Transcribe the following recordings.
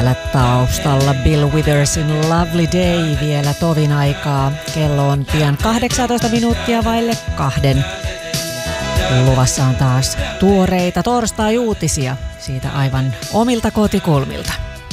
Täällä taustalla Bill Withersin Lovely Day vielä tovin aikaa. Kello on pian 18 minuuttia vaille 2. Luvassa on taas tuoreita torstai-uutisia siitä aivan omilta kotikulmilta.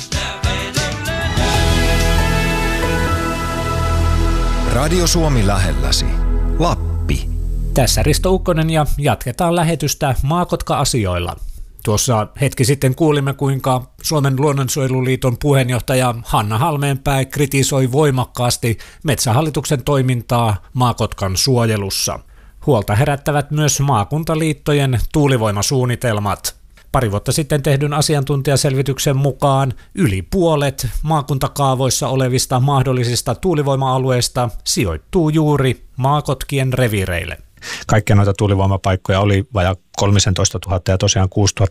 Radio Suomi lähelläsi. Lappi. Tässä Risto Ukkonen ja jatketaan lähetystä Maakotka-asioilla. Tuossa hetki sitten kuulimme, kuinka Suomen luonnonsuojeluliiton puheenjohtaja Hanna Halmeenpää kritisoi voimakkaasti Metsähallituksen toimintaa Maakotkan suojelussa. Huolta herättävät myös maakuntaliittojen tuulivoimasuunnitelmat. Pari vuotta sitten tehdyn asiantuntijaselvityksen mukaan yli puolet maakuntakaavoissa olevista mahdollisista tuulivoima-alueista sijoittuu juuri maakotkien reviireille. Kaikkia noita tuulivoimapaikkoja oli vajaa 13 000 ja tosiaan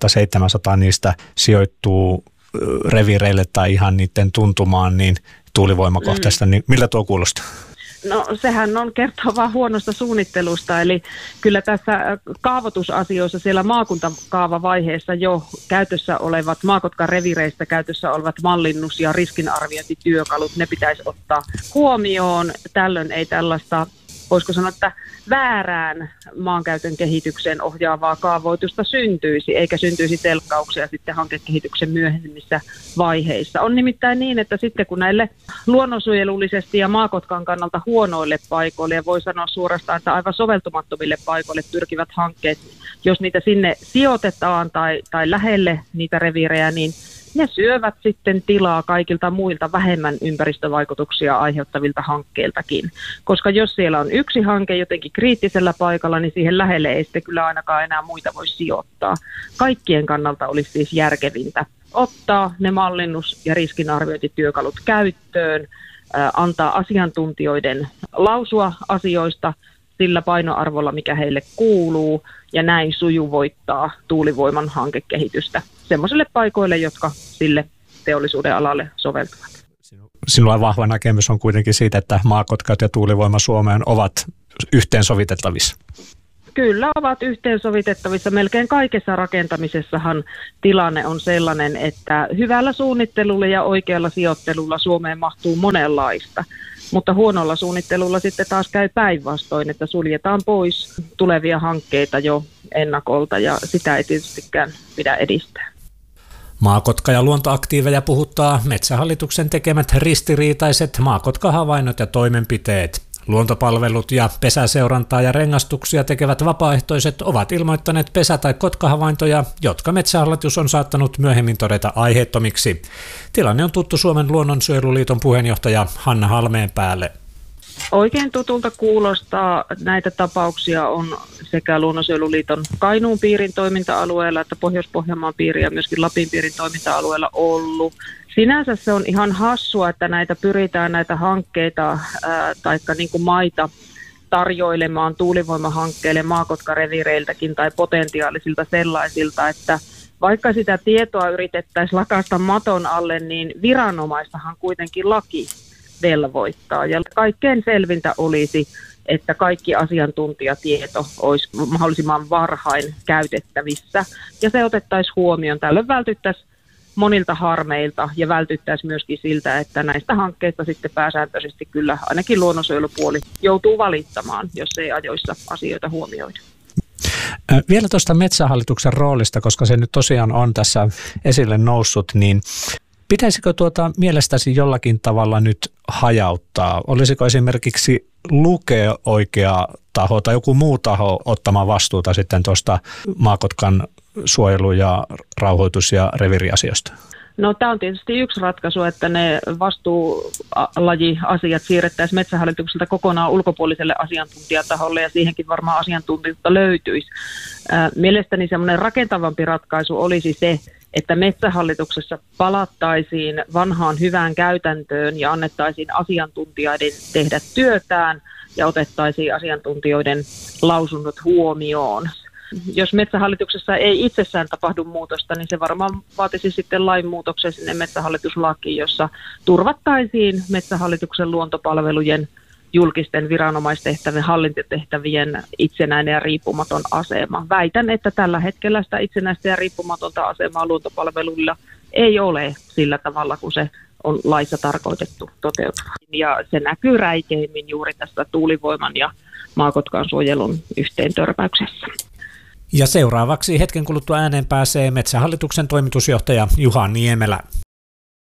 6700 niistä sijoittuu reviireille tai ihan niiden tuntumaan niin tuulivoimakohteesta. Niin millä tuo kuulostaa? No sehän on kertoo vaan huonosta suunnittelusta, eli kyllä tässä kaavoitusasioissa siellä maakuntakaavavaiheessa jo käytössä olevat Maakotkan reviireistä käytössä olevat mallinnus- ja riskinarviointityökalut, ne pitäisi ottaa huomioon. Tällöin ei tällaista, voisiko sanoa, että väärään maankäytön kehitykseen ohjaavaa kaavoitusta syntyisi, eikä syntyisi selkkauksia sitten hankekehityksen myöhemmissä vaiheissa. On nimittäin niin, että sitten kun näille luonnonsuojelullisesti ja Maakotkan kannalta huonoille paikoille, ja voi sanoa suorastaan, että aivan soveltumattomille paikoille pyrkivät hankkeet, jos niitä sinne sijoitetaan tai lähelle niitä reviirejä, niin ne syövät sitten tilaa kaikilta muilta vähemmän ympäristövaikutuksia aiheuttavilta hankkeiltakin. Koska jos siellä on yksi hanke jotenkin kriittisellä paikalla, niin siihen lähelle ei sitten kyllä ainakaan enää muita voi sijoittaa. Kaikkien kannalta olisi siis järkevintä ottaa ne mallinnus- ja riskinarviointityökalut käyttöön, antaa asiantuntijoiden lausua asioista sillä painoarvolla, mikä heille kuuluu, ja näin sujuvoittaa tuulivoiman hankekehitystä semmoisille paikoille, jotka sille teollisuuden alalle soveltuvat. Sinulla vahva näkemys on kuitenkin siitä, että maakotkat ja tuulivoima Suomeen ovat yhteensovitettavissa. Kyllä ovat yhteensovitettavissa. Melkein kaikessa rakentamisessahan tilanne on sellainen, että hyvällä suunnittelulla ja oikealla sijoittelulla Suomeen mahtuu monenlaista. Mutta huonolla suunnittelulla sitten taas käy päinvastoin, että suljetaan pois tulevia hankkeita jo ennakolta ja sitä ei tietystikään pidä edistää. Maakotka- ja luontoaktiiveja puhuttaa Metsähallituksen tekemät ristiriitaiset maakotka-havainnot ja toimenpiteet. Luontopalvelut ja pesäseurantaa ja rengastuksia tekevät vapaaehtoiset ovat ilmoittaneet pesä- tai kotkahavaintoja, jotka Metsähallitus on saattanut myöhemmin todeta aiheettomiksi. Tilanne on tuttu Suomen luonnonsuojeluliiton puheenjohtaja Hanna Halmeenpäälle. Oikein tutulta kuulostaa. Näitä tapauksia on sekä Luonnonsuojeluliiton Kainuun piirin toiminta-alueella että Pohjois-Pohjanmaan piirin ja myöskin Lapin piirin toiminta-alueella ollut. Sinänsä se on ihan hassua, että näitä hankkeita taikka niin kuin maita tarjoilemaan tuulivoimahankkeille Maakotkareviireiltäkin tai potentiaalisilta sellaisilta, että vaikka sitä tietoa yritettäisiin lakaista maton alle, niin viranomaistahan kuitenkin laki velvoittaa. Ja kaikkein selvintä olisi, että kaikki asiantuntijatieto olisi mahdollisimman varhain käytettävissä ja se otettaisiin huomioon. Tällöin vältyttäisiin monilta harmeilta ja vältyttäisiin myöskin siltä, että näistä hankkeista sitten pääsääntöisesti kyllä ainakin luonnonsuojelupuoli joutuu valittamaan, jos ei ajoissa asioita huomioida. Vielä tuosta Metsähallituksen roolista, koska se nyt tosiaan on tässä esille noussut, niin pitäisikö mielestäsi jollakin tavalla nyt hajauttaa? Olisiko esimerkiksi Luke oikea taho tai joku muu taho ottamaan vastuuta sitten tuosta Maakotkan suojelu- ja rauhoitus- ja reviiriasioista? No tämä on tietysti yksi ratkaisu, että ne vastuulajiasiat siirrettäisiin Metsähallitukselta kokonaan ulkopuoliselle asiantuntijataholle ja siihenkin varmaan asiantuntijuutta löytyisi. Mielestäni semmoinen rakentavampi ratkaisu olisi se, että Metsähallituksessa palattaisiin vanhaan hyvään käytäntöön ja annettaisiin asiantuntijoiden tehdä työtään ja otettaisiin asiantuntijoiden lausunnot huomioon. Jos Metsähallituksessa ei itsessään tapahdu muutosta, niin se varmaan vaatisi sitten lainmuutoksen sinne Metsähallituslakiin, jossa turvattaisiin Metsähallituksen luontopalvelujen julkisten viranomaistehtävien, hallintotehtävien itsenäinen ja riippumaton asema. Väitän, että tällä hetkellä sitä itsenäistä ja riippumatonta asemaa luontopalveluilla ei ole sillä tavalla, kun se on laissa tarkoitettu toteutumaan. Ja se näkyy räikeimmin juuri tässä tuulivoiman ja maakotkan suojelun yhteen törmäyksessä. Ja seuraavaksi hetken kuluttua ääneen pääsee Metsähallituksen toimitusjohtaja Juha Niemelä.